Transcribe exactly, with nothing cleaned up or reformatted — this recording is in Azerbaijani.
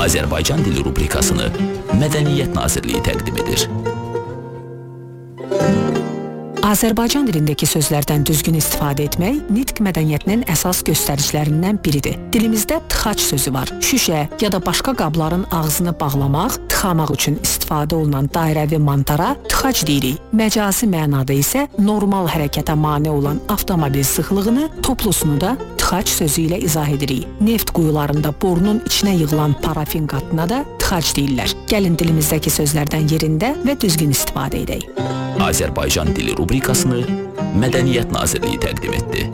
Azərbaycan dili rubrikasını Mədəniyyət Nazirliyi təqdim edir. Azərbaycan dilindəki sözlərdən düzgün istifadə etmək nitq mədəniyyətinin əsas göstəricilərindən biridir. Dilimizdə tıxac sözü var. Şüşə ya da başqa qabların ağzını bağlamaq, tıxamaq üçün istifadə olunan dairəvi mantara tıxac deyirik. Məcazi mənada isə normal hərəkətə mane olan avtomobil sıxlığını, toplusunu da tıxac sözü ilə izah edirik. Neft quyularında borunun içinə yığılan parafin qatına da tıxac deyirlər. Gəlin dilimizdəki sözlərdən yerində və düzgün istifadə edək. Azərbaycan dili rubrikasını Mədəniyyət Nazirliyi təqdim etdi.